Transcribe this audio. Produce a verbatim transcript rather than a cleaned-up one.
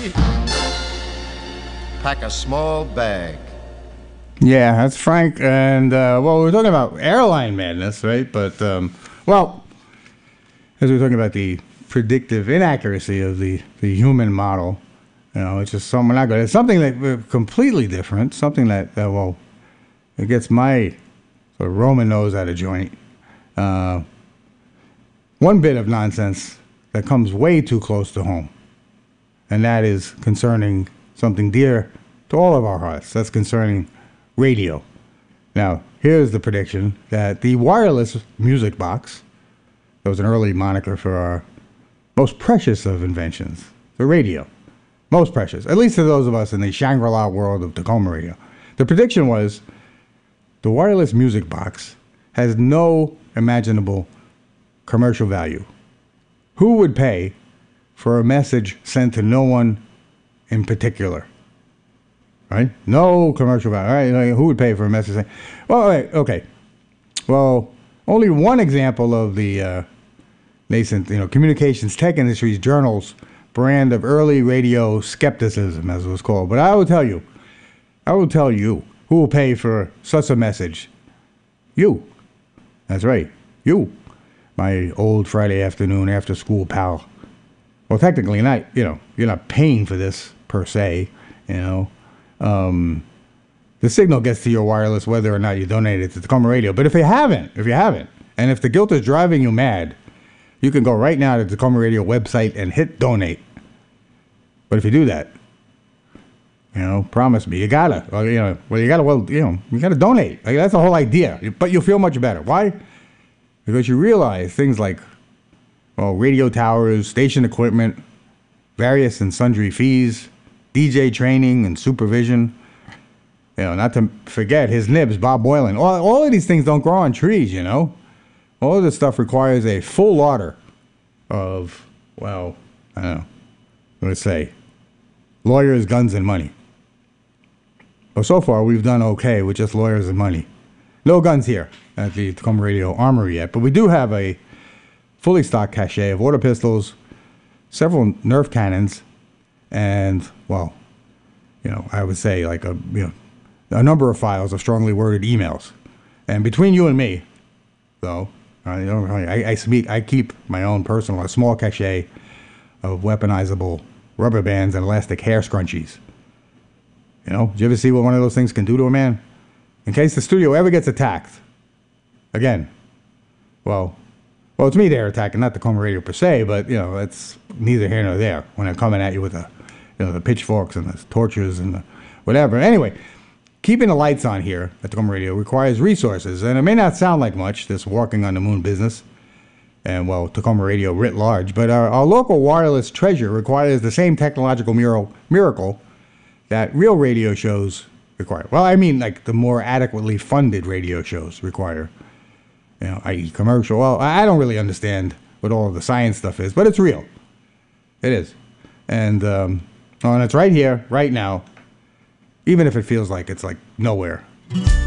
Pack a small bag. Yeah, that's Frank. And, uh, well, we're talking about airline madness, right? But, um, well, as we're talking about the predictive inaccuracy of the, the human model, you know, it's just something not good. It's something that uh, completely different, something that, uh, well, it gets my sort of Roman nose out of joint. Uh, one bit of nonsense that comes way too close to home, and that is concerning something dear to all of our hearts. That's concerning radio. Now, here's the prediction that the wireless music box, that was an early moniker for our most precious of inventions, the radio. Most precious, at least to those of us in the Shangri-La world of Tacoma radio. The prediction was the wireless music box has no imaginable commercial value. Who would pay for a message sent to no one in particular? Right? No commercial value. Right? Like, who would pay for a message sent? Well, wait, okay. Well, only one example of the uh, nascent, you know, communications tech industry's journals brand of early radio skepticism, as it was called. But I will tell you, I will tell you who will pay for such a message. You. That's right. You. My old Friday afternoon after school pal. Well, technically, you're not, you know, you're not paying for this per se, you know. Um, the signal gets to your wireless whether or not you donate it to Tacoma Radio. But if you haven't, if you haven't, and if the guilt is driving you mad, you can go right now to the Tacoma Radio website and hit donate. But if you do that, you know, promise me, you gotta, well, you know, well, you gotta, well, you know, you gotta donate. Like, that's the whole idea. But you'll feel much better. Why? Because you realize things like, well, radio towers, station equipment, various and sundry fees, D J training and supervision. You know, not to forget his nibs, Bob Boylan. All, all of these things don't grow on trees, you know. All of this stuff requires a full order of, well, I don't know, let's say, lawyers, guns, and money. But so far, we've done okay with just lawyers and money. No guns here at the Tacoma Radio Armory yet, but we do have a fully stocked cache of auto pistols, several Nerf cannons, and, well, you know, I would say like a, you know, a number of files of strongly worded emails. And between you and me, though, I, you know, I, I speak, I keep my own personal, a small cache of weaponizable rubber bands and elastic hair scrunchies. You know, did you ever see what one of those things can do to a man? In case the studio ever gets attacked, again, well, well, it's me they're attacking, not the Tacoma Radio per se, but, you know, it's neither here nor there when they're coming at you with the, you know, the pitchforks and the torches and the whatever. Anyway, keeping the lights on here at Tacoma Radio requires resources, and it may not sound like much, this walking on the moon business, and, well, Tacoma Radio writ large, but our, our local wireless treasure requires the same technological miracle, miracle that real radio shows require. Well, I mean, like, the more adequately funded radio shows require, you know, that is commercial. Well, I don't really understand what all of the science stuff is, but it's real. It is. And, um, oh, and it's right here, right now, even if it feels like it's, like, nowhere.